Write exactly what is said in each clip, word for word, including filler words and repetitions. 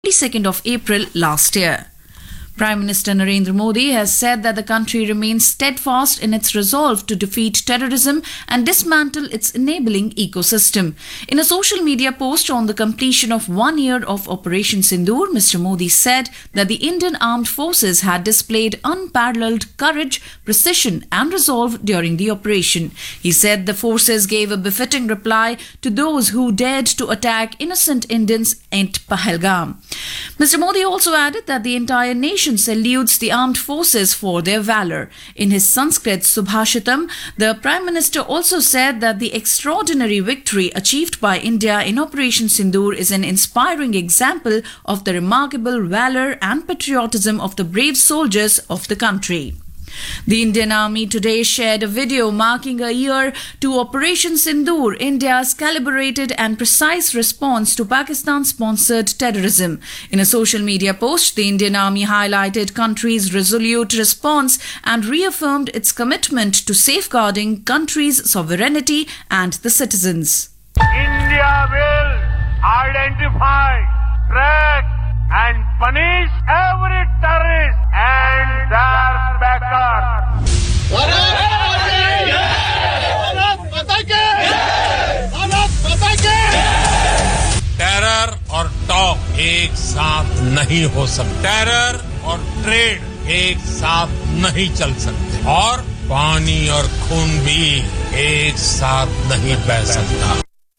twenty-second of April last year. Prime Minister Narendra Modi has said that the country remains steadfast in its resolve to defeat terrorism and dismantle its enabling ecosystem. In a social media post on the completion of one year of Operation Sindoor, Mister Modi said that the Indian Armed Forces had displayed unparalleled courage, precision and resolve during the operation. He said the forces gave a befitting reply to those who dared to attack innocent Indians at Pahalgam. Mister Modi also added that the entire nation salutes the armed forces for their valor. In his Sanskrit Subhashitam, the Prime Minister also said that the extraordinary victory achieved by India in Operation Sindoor is an inspiring example of the remarkable valor and patriotism of the brave soldiers of the country. The Indian Army today shared a video marking a year to Operation Sindoor, India's calibrated and precise response to Pakistan-sponsored terrorism. In a social media post, the Indian Army highlighted country's resolute response and reaffirmed its commitment to safeguarding country's sovereignty and the citizens. India will identify, track and punish every terrorist and their backers. Terror और talk एक साथ नहीं हो सकते, terror और trade एक साथ नहीं चल सकते और पानी और खून भी एक साथ नहीं बह सकता.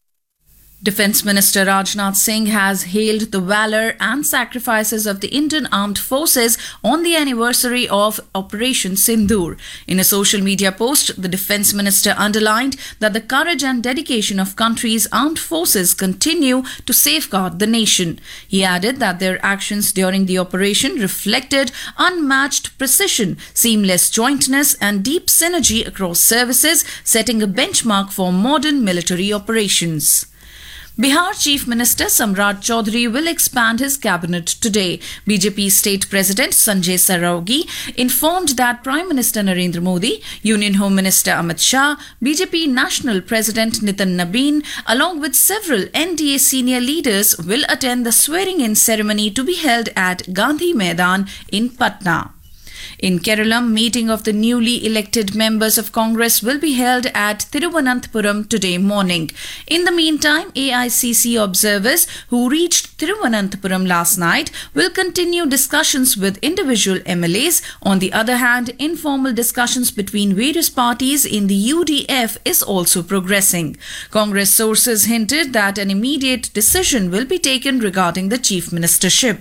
Defence Minister Rajnath Singh has hailed the valour and sacrifices of the Indian Armed Forces on the anniversary of Operation Sindoor. In a social media post, the Defence Minister underlined that the courage and dedication of country's armed forces continue to safeguard the nation. He added that their actions during the operation reflected unmatched precision, seamless jointness and deep synergy across services, setting a benchmark for modern military operations. Bihar Chief Minister Samrat Chaudhary will expand his cabinet today. B J P State President Sanjay Saraugi informed that Prime Minister Narendra Modi, Union Home Minister Amit Shah, B J P National President Nitin Nabin, along with several N D A senior leaders will attend the swearing-in ceremony to be held at Gandhi Maidan in Patna. In Kerala, meeting of the newly elected members of Congress will be held at Thiruvananthapuram today morning. In the meantime, A I C C observers who reached Thiruvananthapuram last night will continue discussions with individual M L As. On the other hand, informal discussions between various parties in the U D F is also progressing. Congress sources hinted that an immediate decision will be taken regarding the chief ministership.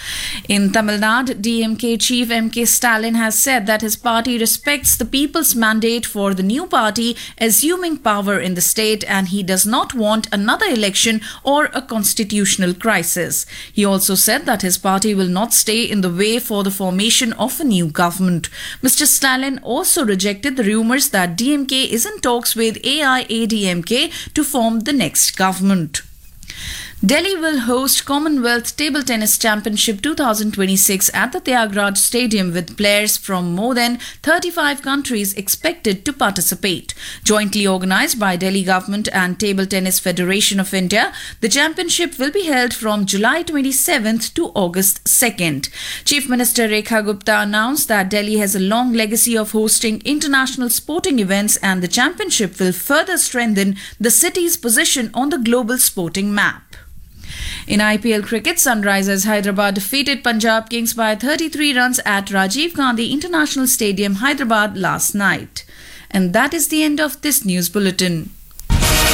In Tamil Nadu, D M K chief M K Stalin has said that his party respects the people's mandate for the new party assuming power in the state and he does not want another election or a constitutional crisis. He also said that his party will not stay in the way for the formation of a new government. Mister Stalin also rejected the rumours that D M K is in talks with A I A D M K to form the next government. Delhi will host Commonwealth Table Tennis Championship twenty twenty-six at the Tyagaraja Stadium with players from more than thirty-five countries expected to participate. Jointly organised by Delhi Government and Table Tennis Federation of India, the championship will be held from July twenty-seventh to August second. Chief Minister Rekha Gupta announced that Delhi has a long legacy of hosting international sporting events and the championship will further strengthen the city's position on the global sporting map. In I P L cricket, Sunrisers Hyderabad defeated Punjab Kings by thirty-three runs at Rajiv Gandhi International Stadium, Hyderabad last night. And that is the end of this news bulletin.